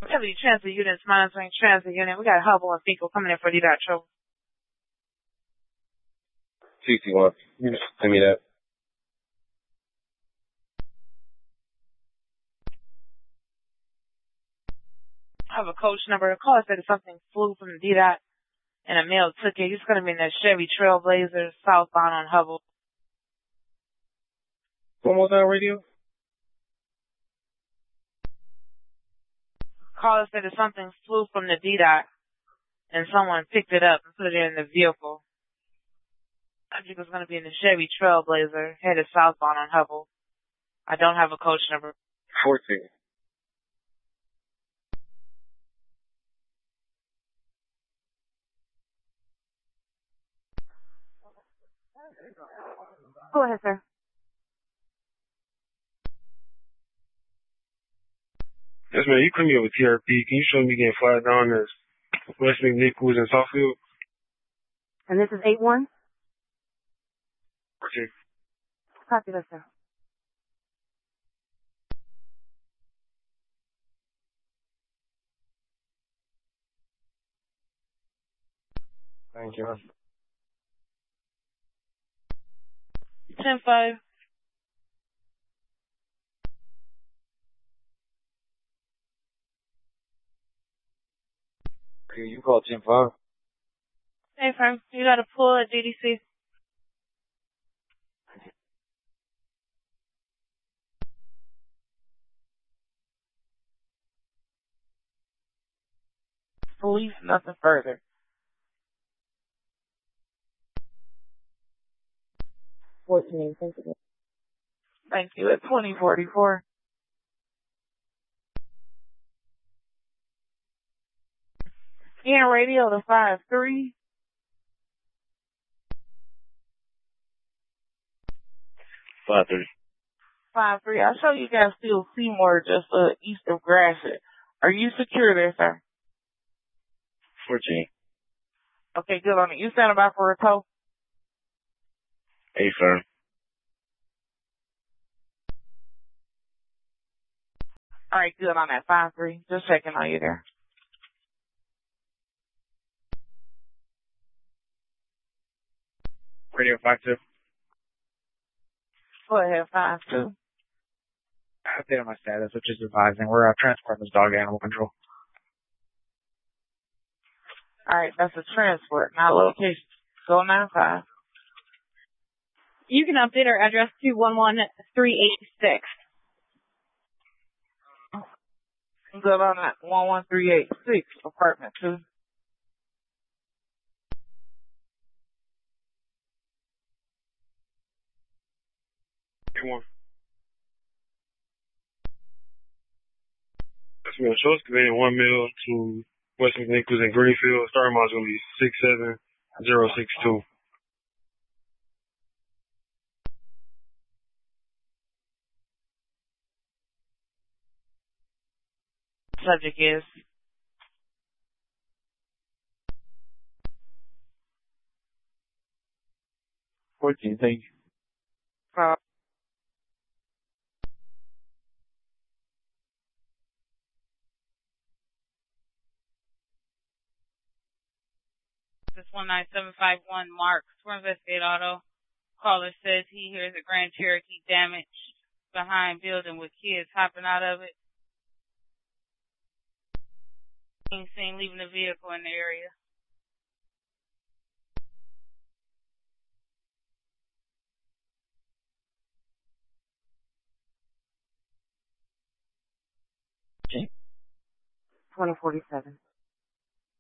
Heavy transit units, monitoring transit unit. We got Hubble and Fecal coming in for D-Dot trouble. CC1. Send me that. I have a coach number. The caller said something flew from the D-Dot and a male took it. He's going to be in the Chevy Trailblazer southbound on Hubble. One more time, radio. Caller said that something flew from the D-Dot and someone picked it up and put it in the vehicle. I think it's going to be in the Chevy Trailblazer headed southbound on Hubble. I don't have a coach number. 14. Go ahead, sir. Yes, man. You come here with TRP. Can you show me getting flagged down as West McNichols and Southfield? And this is 8-1? 14. Copy that, sir. Thank you. 10-5. Okay, you call 10-5. Hey, firm. You got a pull at DDC. Police, nothing further. 14, thank you. Thank you. At 2044. Yeah, radio to 5-3. 5-3. 5-3. I show you guys still Seymour just east of Gratiot. Are you secure there, sir? 14. Okay, good on it. You standing by for a tow? 8 firm. All right, good on that. 5-3. Just checking on you there. Radio 5-2. Go ahead, 5-2. Update on my status, which is advising. We're transporting this dog to animal control. All right, that's a transport, not location. Go 9-5. You can update our address to 11386. Good on that. 11386, apartment 2. Come on. That's me on Short Convenient 1 mil to West McNichols and Greenfield. Starting module is 67062. Subject is 14, thank you. This 19751 Mark for Investigate Auto. Caller says he hears a Grand Cherokee damaged behind building with kids hopping out of it. Being seen leaving the vehicle in the area. Okay. 2047.